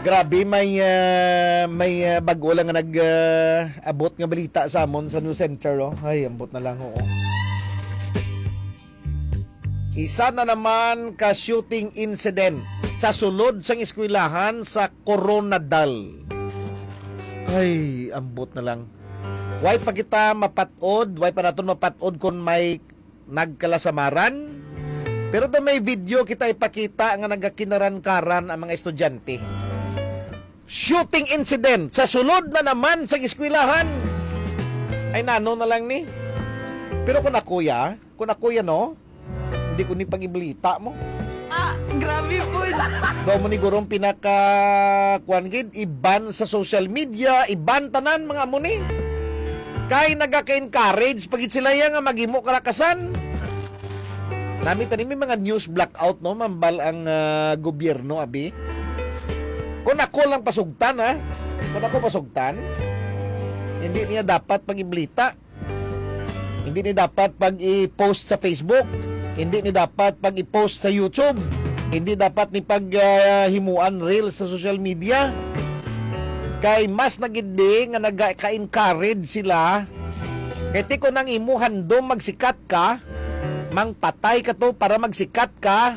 Grabe, may bago lang nga nag-abot nga balita sa amon sa news center. Oh. Ay, ambot na lang. Oo. Isa na naman ka shooting incident sa sulod sang eskwelahan sa Coronadal. Ay, ambot na lang. Why pa kita mapatod? Why pa naton mapatod kung may nagkalasamaran? Pero do may video kita ipakita nga nagakinaran-karan ang mga estudyante. Shooting incident sa sulod na naman sa eskwelahan. Ay nano na lang ni. Pero kung ako no, hindi ko ni pag-ibalita mo. Grabe po. Daw mo ni gurong pinaka kuan-gid iban sa social media, iban tanan mga amo ni. Kay nagaka-encourage pagit sila nga maghimo karakasan. Nami tani may mga news blackout no, mambal ang gobyerno abi. Kung ako lang pasugtan ha, kung ako pasugtan, hindi niya dapat pag-iblita. Hindi niya dapat pag-i-post sa Facebook. Hindi niya dapat pag-i-post sa YouTube. Hindi dapat ni pag-himuan reels sa social media. Kay mas nagindi nga nagka-encourage sila. Kaya ko nang imuhan do magsikat ka, mang patay ka to para magsikat ka,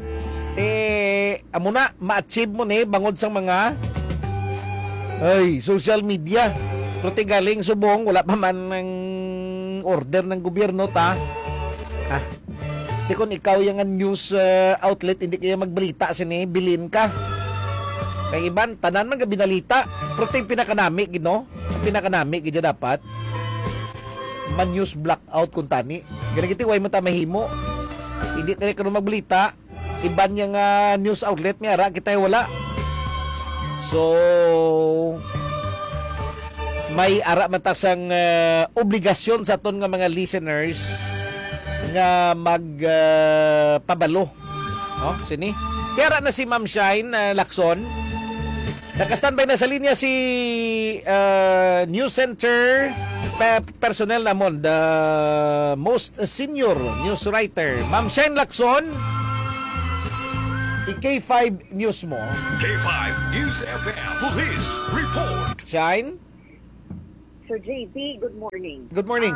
amo na, ma-achieve mo ni bangod sang mga social media. Pero galing subong, wala pa man ng order ng gobyerno ta. Di kung ikaw yung news outlet, hindi kayo magbalita sini, bilin ka. Kaya iban, tanan man ka binalita. Pero yung pinakanami, gino? Pinakanami, gino dapat. Man-news blackout kung tani. Ganang iti, way mo ta mahimo. Hindi tayo ka magbalita. Iban yung news outlet, may ara, kita wala. So, may ara matasang obligasyon sa aton nga mga listeners nga magpabalo. Sini? Kaya na si Ma'am Shine Lacson. Naka-standby na sa linya si News Center personnel namon, the most senior news writer, Ma'am Shine Lacson. K5 News mo. K5 News FM Police Report. Shine? Sir JB, good morning. Good morning.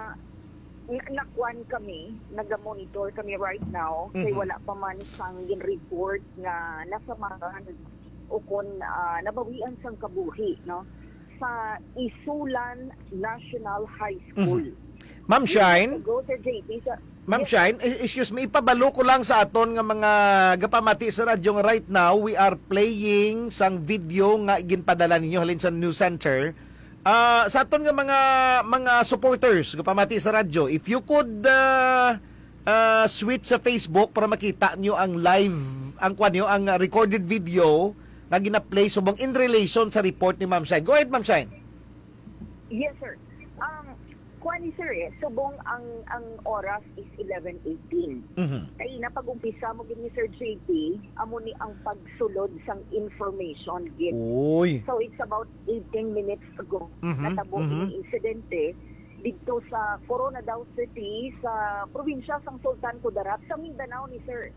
Nakwan kami, nag-monitor kami right now, kay wala pa man sang report nga nasamaran o kung nabawian sang kabuhi, no? Sa Isulan National High School. Ma'am Shine? Go, Sir JB. Ma'am Shine, excuse me, ipabalo ko lang sa aton nga mga gapamati sa radyo nga right now, we are playing sang video nga ginpadala ninyo halin sa News Center. Sa aton nga mga supporters gapamati sa radyo, if you could switch sa Facebook para makita nyo ang live, ang recorded video na gina-play subong in relation sa report ni Ma'am Shine. Go ahead, Ma'am Shine. Yes, sir. Kwani sir, subong ang oras is 11:18. Kaya napag-umpisa mo gini Sir JP, amo ni ang pagsulod sang information gid. So it's about 18 minutes ago natabo ini insidente dito sa Coronadal City sa probinsya sang Sultan Kudarat sa Mindanao ni sir.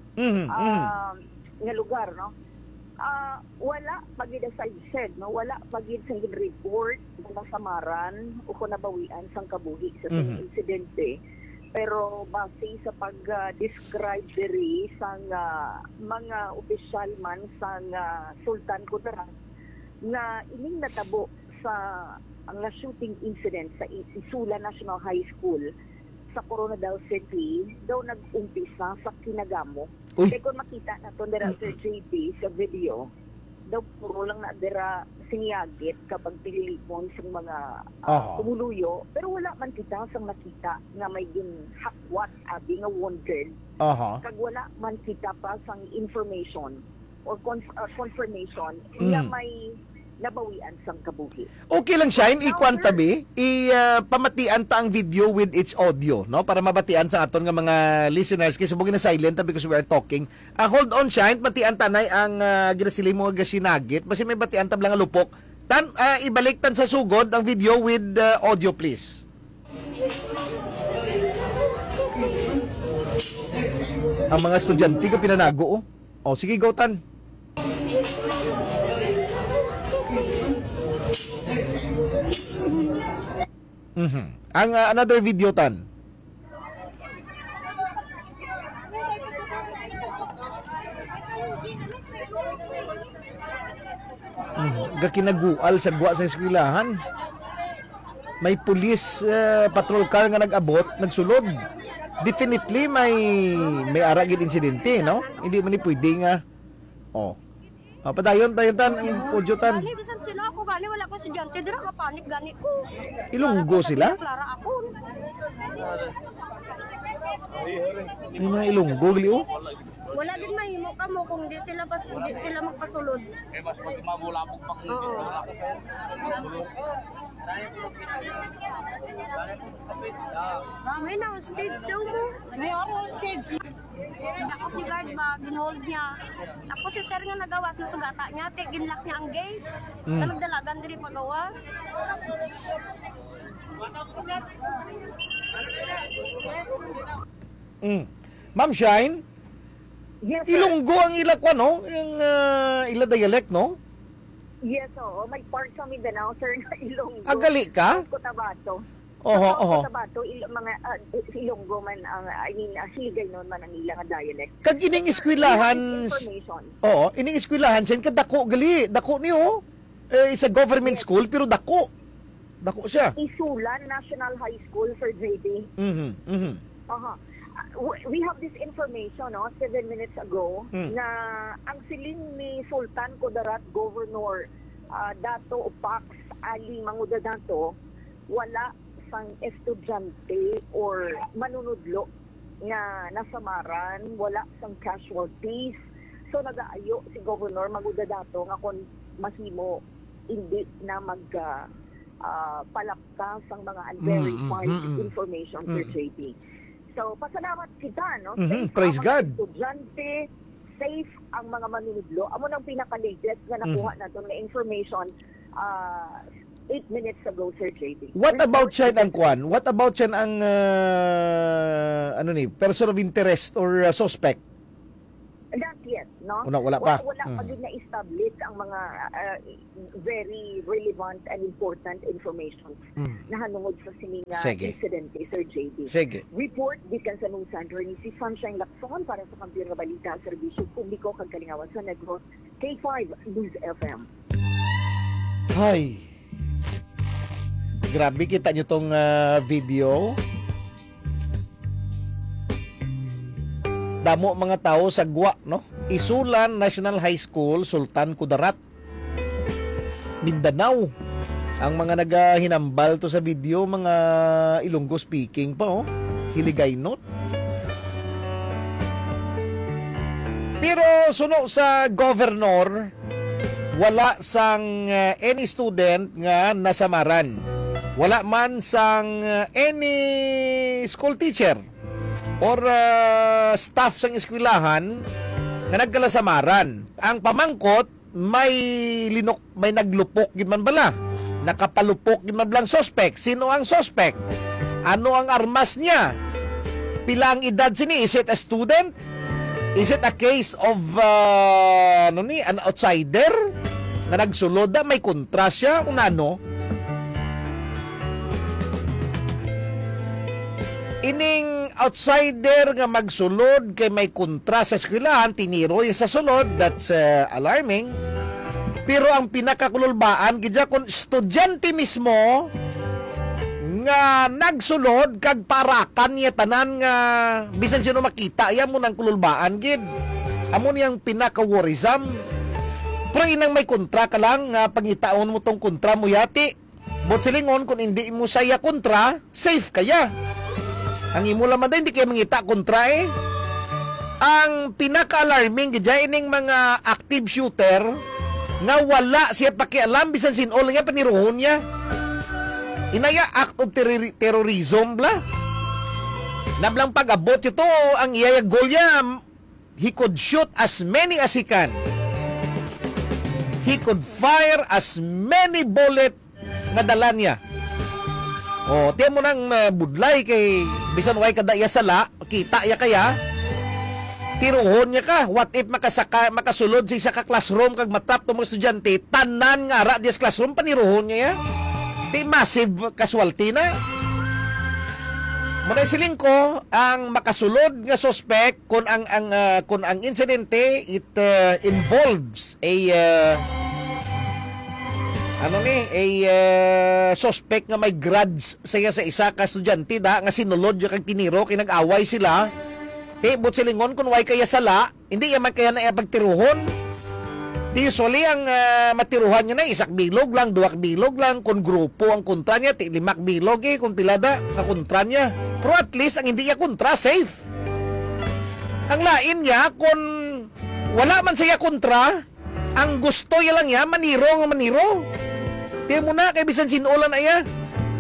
Nga lugar, no? Wala pagid sa said, no? Wala pagid sa report ng samaran o kung nabawian sang kabuhi sa insidente. Pero base sa pag-describe diri sang mga opisyal man sang Sultan Kudarat na ining natabo sa ang shooting incident sa Isulan National High School sa Coronadal City daw nag-umpisa sa Kinagamo. Kaya kung makita na ito dira Sir JP sa video, daw puro lang na dira siniyagit kapag pilipon sa mga kumuluyo. Pero wala man kita sang nakita nga may ginhakwat abi nga wounded. Kag wala man kita pa sang information or confirmation nga may nabawian sang kabuhi. Okay lang Shine, i-quantabi, pamatian ta ang video with its audio, no? Para mabatian sa aton nga mga listeners kasi bugin na silent because we are talking. Hold on Shine, matian tanay ang ginasili mo nga sinagit, basi may batian tabla nga lupok. Ibalik tan sa sugod ang video with audio please. Ang mga estudyante ko pinanago. Sige, go tan. Ang another video tan. Gakinagual sa gwa sa eskwelahan. May police patrol car nga nag-abot, nagsulod. Definitely may aragid insidente, no? Hindi man ni pwede nga. Padayon tan ang pudyo tan. Gani bisan sila ako gani wala ko estudyante dira ka panik gani ko. Ilunggo sila? Klara ako. May mga ilunggo gali oh. Wala din mahimo ka mo kung di sila magpasulod. Mas magmabulabog pang May na stage daw mo. May ako stage. Ako si guard ba ginhold niya. Ako si sir nga nagawas na sugata niya, ginlock niya ang gate. Nagdalagan diri pagawas. Ma'am Shine, Yes, sir. Ilonggo ang ila kwa, no? Yung ila dialect, no? Yes, oo. May part sa Mindanao, sir, na Ilonggo. Agali ka? Cotabato. Oho. Cotabato, mga Ilonggo man, Hiligay noon man ang ilang dialect. Kag ining eskwelahan, Information. ining eskwelahan, sen ka dako gali. Dako niyo. It's a government school, pero dako. Dako siya. Isulan National High School, Sir JB. We have this information 7 minutes ago na ang siling ni Sultan Kudarat Governor Dato Pax Ali Manguda Dato wala sang estudyante or manunudlo nga nasamaran, wala sang casualties. So nagaayo si Governor Manguda Dato nga kon mahimo hindi na palaktas ang mga unverified information, Sir JP. So, pasalamat kita, no? Safe Praise ang God. mga estudyante, safe ang mga manunudlo. Amo nang pinaka-latest na nakuha natin na information 8 minutes ago, Sir JP. What about siya ang kwan? What about siya ang person of interest or suspect? Not yet, no? Wala pa. Wala pa din na-establish ang mga very relevant and important information na hanungod sa sininga Sige. incident, Sir JP. Sige. Report gikan sa News Center ni si Sunshine Lacson para sa Kampiyon nga Balita, Serbisyo Publiko kag Kalingawan sa Negros, K5 News FM. Hay. Grabe, kita nyo tong video. Damo mga tao sa gwa, no? Isulan National High School, Sultan Kudarat, Mindanao. Ang mga nagahinambal to sa video, mga Ilonggo speaking pa, Hiligay not. Pero suno sa governor, wala sang any student nga nasamaran. Wala man sang any school teacher or staff sang eskwelahan nga nagkalasamaran. Ang pamangkot may naglupok gid man bala. Nakapalupok gid man blang suspect. Sino ang suspect? Ano ang armas niya? Pila ang edad sini? Is it a student? Is it a case of an outsider na nagsulod na may kontra siya kung ano? Ining outsider nga magsulod kay may kontra sa eskwelahan, tiniro yung sa sulod, that's alarming. Pero ang pinakakululbaan, gidya kung estudyante mismo nga nagsulod kag parakan niya tanan nga bisan sino makita yan mo ng kululbaan gid. Amo niyang pinaka-worrisome. Pero inang may kontra ka lang nga pangitaon mo tong kontra mo yati. But silingon kung hindi mo saya kontra, safe kaya. Ang imo lamang hindi kayo mangita kontra eh. Ang pinaka-alarming gidya ining mga active shooter nga wala siya pakialam bisan sinol nga paniruhon niya. Inaya act of terrorism bla. Nablang pag-abot ito, ang iyaya goal niya, he could shoot as many as he can. He could fire as many bullet nga dala niya. O, tiyan mo nang budlay kay bisan way kada iya sala, kita iya kaya. Tiruhon niya ka. What if makasulod sa isa ka classroom kag matap ng mga estudyante, tanan nga ra dias classroom paniruhon niya ya. Di massive casualty na. Muna siling ko ang makasulod nga suspect kung ang insidente it involves a suspect nga may grudge sa isa ka estudyante da nga sinulod yung kag tiniro kay nag-away sila. But silingon kung way kaya sala, hindi yaman kaya na pagtiruhon. Di usually ang matiruhan niya na isak bilog lang, duwak bilog lang, kung grupo ang kontra niya, limak bilog kung pilada na kontra niya. Pero at least ang hindi niya kontra, safe. Ang lain niya, kung wala man siya kontra, ang gusto niya lang niya, maniro. Di mo na, kay bisan sinulan na niya.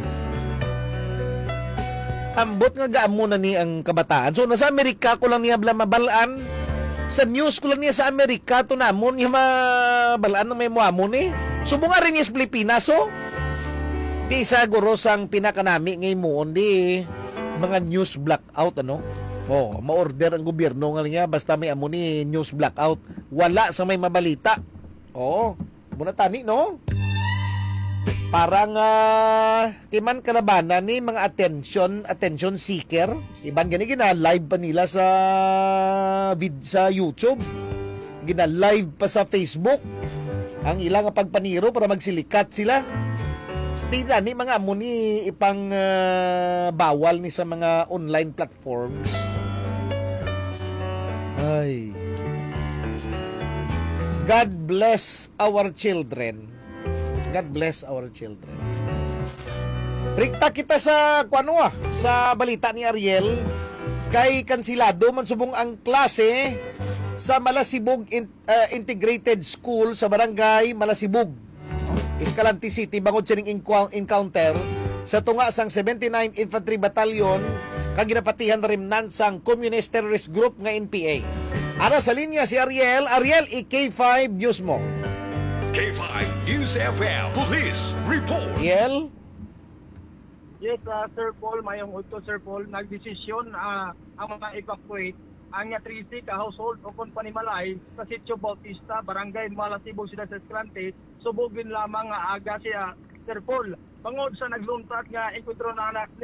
Ambot nga gaamo na ni ang kabataan. So nasa Amerika ko lang niya mabalaan. Sa news ko lang niya sa Amerika to namon yung mabalaan ng may muamon eh. Subo nga rin niya sa Pilipinas so. Di sa guro sang pinakanami ngayon mo di mga news blackout ano. Ma-order ang gobyerno nga niya basta may amo ni news blackout. Wala sa may mabalita. Muna tani no. Parang timan kalabanan ni mga attention seeker. Iban gani live pa nila sa YouTube. Live pa sa Facebook. Ang ilang pagpaniro para magsilikat sila. Di na ni mga amo ni ipang bawal ni sa mga online platforms. Ay. God bless our children. God bless our children. Rikta kita sa sa balita ni Ariel kay kansilado man subong ang klase sa Malasibog Integrated School sa barangay Malasibog. Escalante City bangod sining encounter sa tunga sang 79 Infantry Battalion kag ginapatihan remnant sang Communist Terrorist Group nga NPA. Ara sa linya si Ariel, EK5 News mo. K5 News FM Police Report. Ariel? Yes, Sir Paul, mayong uto, Sir Paul, nagdesisyon ang mga evacuate ang nga 3 ka household o panimalay sa Sitio Bautista, Barangay Malasibog sila sa Escalante, subugin lamang nga aga siya, Sir Paul. Bangod sa nagluntat nga enkwentro na anak